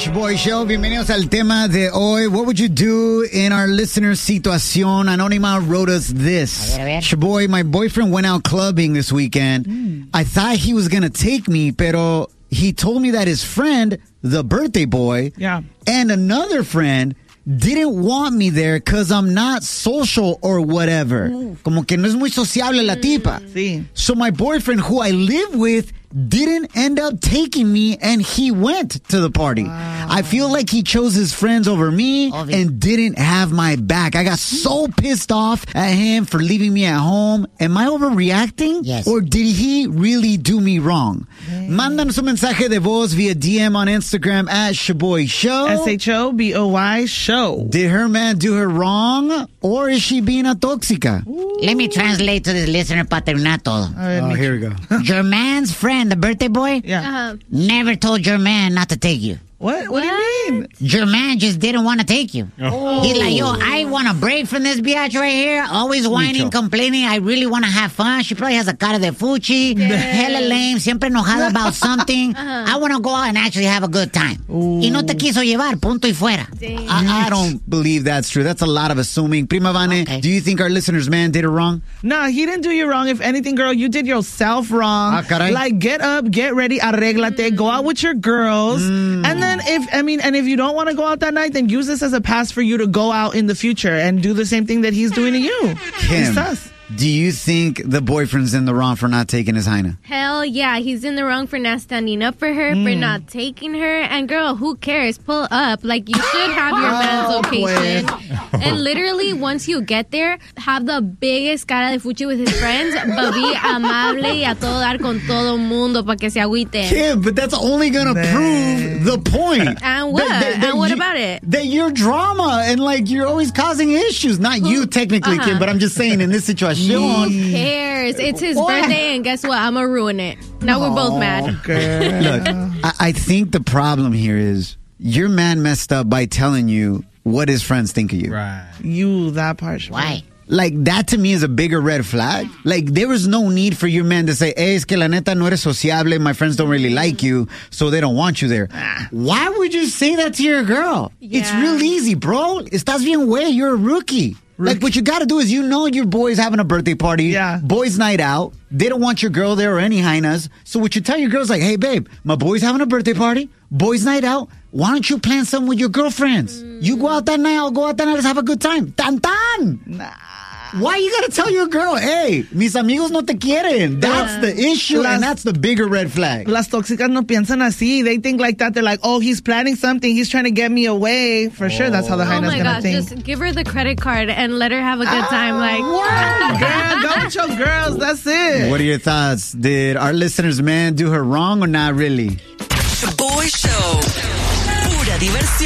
Shaboy Show. Bienvenidos al tema de hoy. What would you do in our listener situación? Anónima wrote us this. A ver. Shaboy, my boyfriend went out clubbing this weekend. I thought he was going to take me, pero he told me that his friend, the birthday boy, and another friend didn't want me there because I'm not social or whatever. Como que no es muy sociable la tipa. Sí. So my boyfriend, who I live with, didn't end up taking me, and he went to the party. Wow. I feel like he chose his friends over me and didn't have my back. I got so pissed off at him for leaving me at home. Am I overreacting? Yes. Or did he really do me wrong? Mándanos un mensaje de voz via DM on Instagram at Shaboy Show. SHOBOY Show. Did her man do her wrong, or is she being a tóxica? Let me translate to this listener para terminar todo. Oh, here we go. Your man's friend, the birthday boy, never told your man not to take you. What do you mean? Your man just didn't want to take you. Oh. He's like, yo, I want a break from this biatch right here. Always whining, complaining. I really want to have fun. She probably has a cara de fuchi. Hella lame. Siempre enojada about something. I want to go out and actually have a good time. Y no te quiso llevar. Punto y fuera. I don't believe that's true. That's a lot of assuming. Prima Vane, do you think our listener's man did it wrong? No, he didn't do you wrong. If anything, girl, you did yourself wrong. Ah, caray. Like, get up, get ready, arréglate, go out with your girls. And then if you don't want to go out that night, then use this as a pass for you to go out in the future and do the same thing that he's doing to you. Kim, do you think the boyfriend's in the wrong for not taking his Heina? Hell yeah, he's in the wrong for not standing up for her, for not taking her. And girl, who cares? Pull up. Like, you should have your man's location. And literally, once you get there, have the biggest cara de fuchi with his friends, but be amable y a todo dar con todo mundo para que se agüiten. Kim, but that's only gonna prove the point. And what? And what about it? That you're drama and like you're always causing issues. Not you technically, Kim, but I'm just saying in this situation. Who cares? It's his birthday, and guess what? I'm gonna ruin it. Now we're both mad. Look, I think the problem here is your man messed up by telling you what his friends think of you. Right. You, that part. Why? Like, that to me is a bigger red flag. Like, there was no need for your man to say, hey, es que la neta no eres sociable, my friends don't really like you, so they don't want you there. Why would you say that to your girl? Yeah. It's real easy, bro. Estás bien way, you're a rookie. Like, what you gotta do is, you know your boy's having a birthday party, boys' night out, they don't want your girl there or any hainas, so what you tell your girl's like, hey, babe, my boy's having a birthday party, boys' night out, why don't you plan something with your girlfriends? You go out that night, I'll go out that night, let's have a good time. Tan! Why you gotta tell your girl, hey, mis amigos no te quieren? That's the issue, and that's the bigger red flag. Las tóxicas no piensan así. They think like that. They're like, oh, he's planning something. He's trying to get me away. For sure, that's how the Heina's gonna think. Just give her the credit card and let her have a good time. Like, girl, go with your girls. That's it. What are your thoughts? Did our listener's man do her wrong or not really? Shaboy Show. Pura diversión.